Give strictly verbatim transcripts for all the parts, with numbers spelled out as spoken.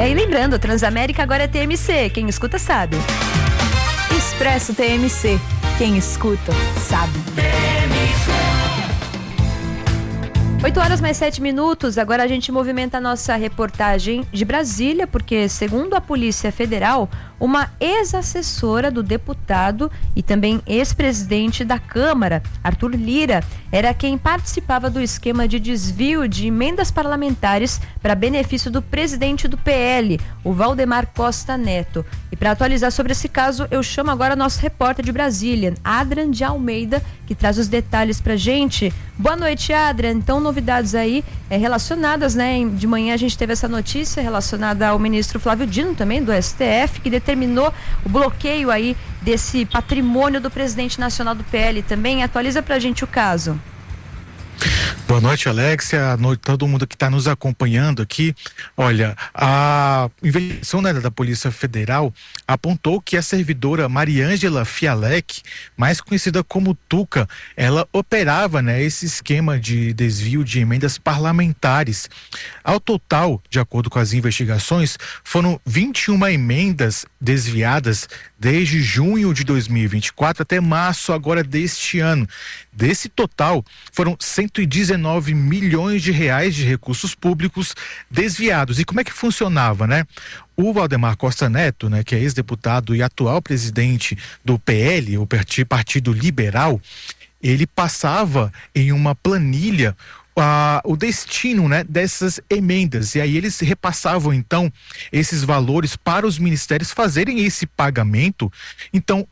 É, e lembrando, Transamérica agora é T M C, quem escuta sabe. Expresso T M C, quem escuta sabe. oito horas mais sete minutos, agora a gente movimenta a nossa reportagem de Brasília, porque segundo a Polícia Federal, uma ex-assessora do deputado e também ex-presidente da Câmara, Arthur Lira, era quem participava do esquema de desvio de emendas parlamentares para benefício do presidente do P L, o Valdemar Costa Neto. E para atualizar sobre esse caso, eu chamo agora nosso repórter de Brasília, Adrian de Almeida, que traz os detalhes pra gente. Boa noite, Adrian. Então, novidades aí é, relacionadas, né? De manhã a gente teve essa notícia relacionada ao ministro Flávio Dino, também do S T F, que determinou o bloqueio aí desse patrimônio do presidente nacional do P L também. Atualiza pra gente o caso. Boa noite, Alexia. Boa noite todo mundo que está nos acompanhando aqui. Olha, a investigação, né, da Polícia Federal apontou que a servidora Mariângela Fialec, mais conhecida como Tuca, ela operava, né, esse esquema de desvio de emendas parlamentares. Ao total, de acordo com as investigações, foram vinte e uma emendas desviadas desde junho de dois mil e vinte e quatro até março agora deste ano. Desse total, foram cento e dezenove milhões de reais de recursos públicos desviados. E como é que funcionava, né? O Valdemar Costa Neto, né, que é ex-deputado e atual presidente do P L, o Partido Liberal, ele passava em uma planilha Uh, o destino, né, dessas emendas, e aí eles repassavam então esses valores para os ministérios fazerem esse pagamento, então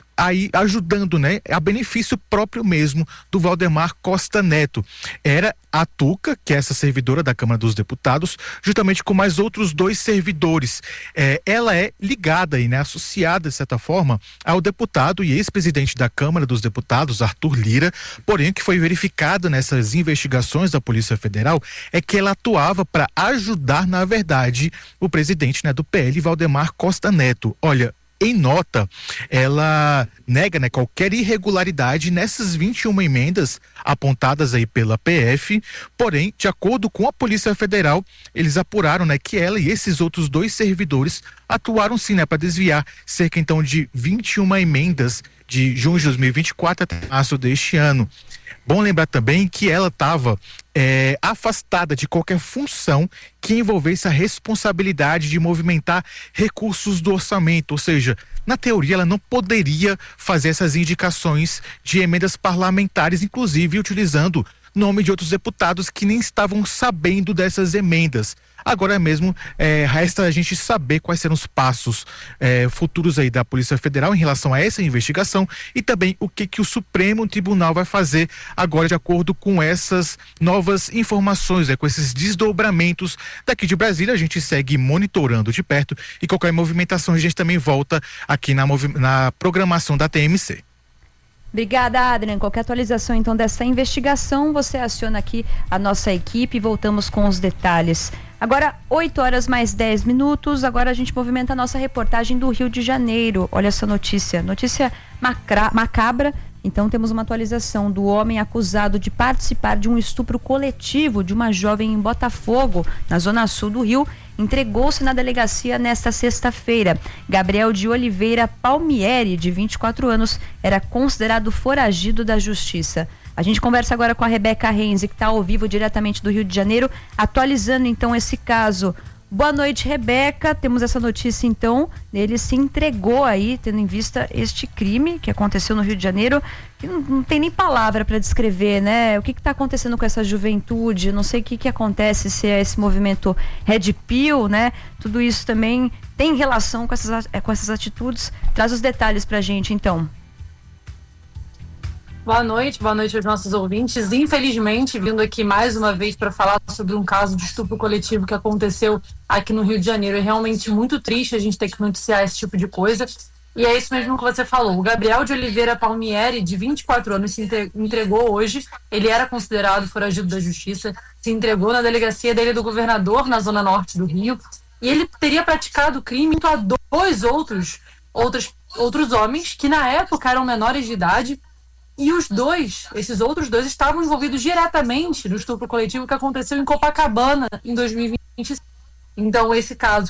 aí ajudando, né, a benefício próprio mesmo do Valdemar Costa Neto. Era a Tuca, que é essa servidora da Câmara dos Deputados, juntamente com mais outros dois servidores. É, ela é ligada e, né, associada, de certa forma, ao deputado e ex-presidente da Câmara dos Deputados, Arthur Lira, porém o que foi verificado nessas investigações da Polícia Federal é que ela atuava para ajudar, na verdade, o presidente, né, do P L, Valdemar Costa Neto. Olha, em nota, ela nega, né, qualquer irregularidade nessas vinte e uma emendas apontadas aí pela P F, porém, de acordo com a Polícia Federal, eles apuraram, né, que ela e esses outros dois servidores atuaram sim, né, para desviar cerca então de vinte e uma emendas de junho de dois mil e vinte e quatro até março deste ano. Bom lembrar também que ela estava é, afastada de qualquer função que envolvesse a responsabilidade de movimentar recursos do orçamento, ou seja, na teoria ela não poderia fazer essas indicações de emendas parlamentares, inclusive utilizando nome de outros deputados que nem estavam sabendo dessas emendas. Agora mesmo é, resta a gente saber quais serão os passos é, futuros aí da Polícia Federal em relação a essa investigação e também o que que o Supremo Tribunal vai fazer agora de acordo com essas novas informações, é, com esses desdobramentos. Daqui de Brasília a gente segue monitorando de perto e qualquer movimentação a gente também volta aqui na, na programação da T M C. Obrigada, Adrian. Qualquer atualização então dessa investigação, você aciona aqui a nossa equipe e voltamos com os detalhes. Agora, oito horas mais dez minutos, agora a gente movimenta a nossa reportagem do Rio de Janeiro. Olha essa notícia, notícia macra, macabra. Então temos uma atualização do homem acusado de participar de um estupro coletivo de uma jovem em Botafogo, na zona sul do Rio, entregou-se na delegacia nesta sexta-feira. Gabriel de Oliveira Palmieri, de vinte e quatro anos, era considerado foragido da justiça. A gente conversa agora com a Rebeca Renzi, que está ao vivo diretamente do Rio de Janeiro, atualizando então esse caso. Boa noite, Rebeca. Temos essa notícia então, ele se entregou aí, tendo em vista este crime que aconteceu no Rio de Janeiro, que não, não tem nem palavra para descrever, né? O que está acontecendo com essa juventude? Não sei o que, que acontece, se é esse movimento Red Pill, né? Tudo isso também tem relação com essas, com essas atitudes. Traz os detalhes pra gente, então. Boa noite, boa noite aos nossos ouvintes. Infelizmente, vindo aqui mais uma vez para falar sobre um caso de estupro coletivo que aconteceu aqui no Rio de Janeiro. É realmente muito triste a gente ter que noticiar esse tipo de coisa. E é isso mesmo que você falou. O Gabriel de Oliveira Palmieri, de vinte e quatro anos, se entregou hoje. Ele era considerado foragido da justiça, se entregou na delegacia dele do governador, na zona norte do Rio. E ele teria praticado o crime junto a dois outros, outros, outros homens que na época eram menores de idade. E os dois, esses outros dois, estavam envolvidos diretamente no estupro coletivo que aconteceu em Copacabana em dois mil e vinte e cinco. Então, esse caso